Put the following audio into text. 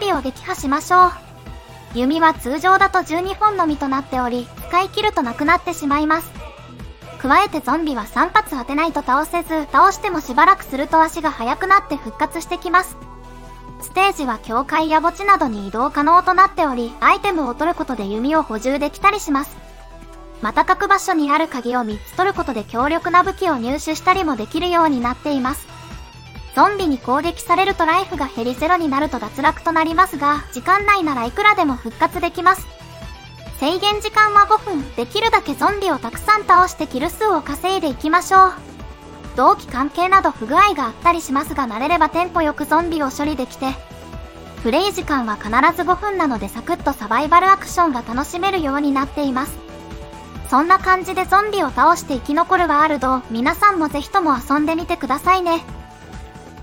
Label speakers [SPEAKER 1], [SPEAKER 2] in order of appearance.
[SPEAKER 1] ビを撃破しましょう。弓は通常だと12本のみとなっており、使い切るとなくなってしまいます。加えてゾンビは3発当てないと倒せず、倒してもしばらくすると足が速くなって復活してきます。ステージは境界や墓地などに移動可能となっており、アイテムを取ることで弓を補充できたりします。また各場所にある鍵を3つ取ることで強力な武器を入手したりもできるようになっています。ゾンビに攻撃されるとライフが減りゼロになると脱落となりますが、時間内ならいくらでも復活できます。制限時間は5分、できるだけゾンビをたくさん倒してキル数を稼いでいきましょう。同期関係など不具合があったりしますが、慣れればテンポよくゾンビを処理できて、プレイ時間は必ず5分なのでサクッとサバイバルアクションが楽しめるようになっています。そんな感じでゾンビを倒して生き残るワールドを皆さんもぜひとも遊んでみてくださいね。